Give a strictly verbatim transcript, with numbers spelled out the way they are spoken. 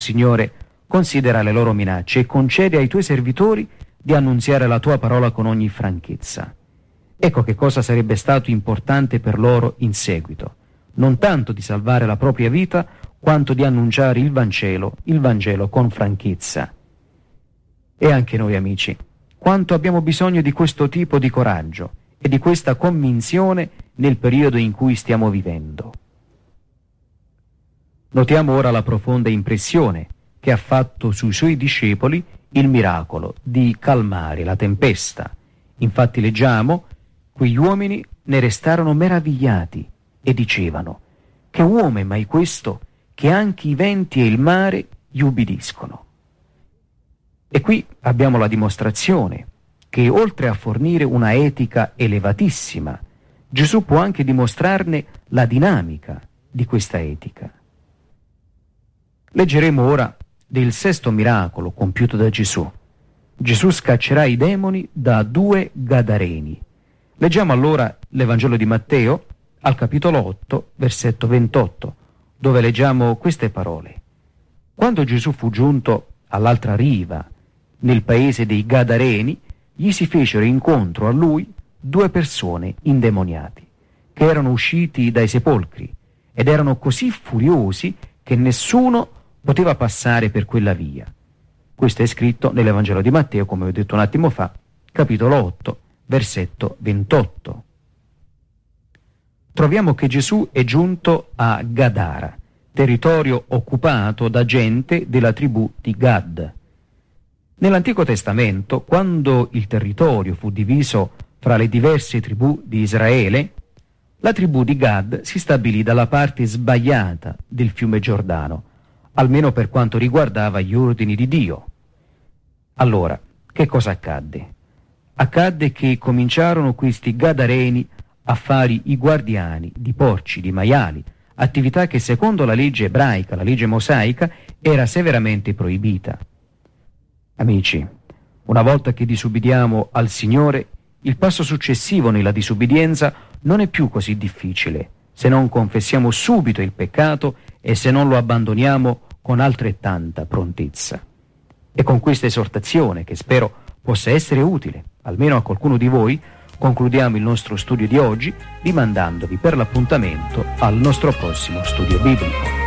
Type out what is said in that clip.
Signore, considera le loro minacce e concede ai tuoi servitori di annunziare la tua parola con ogni franchezza. Ecco che cosa sarebbe stato importante per loro in seguito, non tanto di salvare la propria vita, quanto di annunciare il Vangelo, il Vangelo con franchezza. E anche noi, amici, quanto abbiamo bisogno di questo tipo di coraggio e di questa convinzione nel periodo in cui stiamo vivendo. Notiamo ora la profonda impressione che ha fatto sui suoi discepoli il miracolo di calmare la tempesta. Infatti leggiamo: quegli uomini ne restarono meravigliati e dicevano: che uomo è mai questo, che anche i venti e il mare gli ubbidiscono? E qui abbiamo la dimostrazione che, oltre a fornire una etica elevatissima, Gesù può anche dimostrarne la dinamica di questa etica. Leggeremo ora del sesto miracolo compiuto da Gesù. Gesù scaccerà i demoni da due gadareni. Leggiamo allora l'Evangelo di Matteo, al capitolo otto, versetto ventotto, dove leggiamo queste parole. Quando Gesù fu giunto all'altra riva, nel paese dei Gadareni, gli si fecero incontro a lui due persone indemoniati, che erano usciti dai sepolcri, ed erano così furiosi che nessuno poteva passare per quella via. Questo è scritto nell'Evangelo di Matteo, come ho detto un attimo fa, capitolo otto, versetto ventotto. Troviamo che Gesù è giunto a Gadara, territorio occupato da gente della tribù di Gad. Nell'Antico Testamento, quando il territorio fu diviso fra le diverse tribù di Israele, la tribù di Gad si stabilì dalla parte sbagliata del fiume Giordano, almeno per quanto riguardava gli ordini di Dio. Allora, che cosa accadde? Accadde che cominciarono questi Gadareni a fare i guardiani di porci, di maiali, attività che secondo la legge ebraica, la legge mosaica, era severamente proibita. Amici, una volta che disubbidiamo al Signore, il passo successivo nella disubbidienza non è più così difficile, se non confessiamo subito il peccato e se non lo abbandoniamo con altrettanta prontezza. E con questa esortazione, che spero possa essere utile, almeno a qualcuno di voi, concludiamo il nostro studio di oggi, rimandandovi per l'appuntamento al nostro prossimo studio biblico.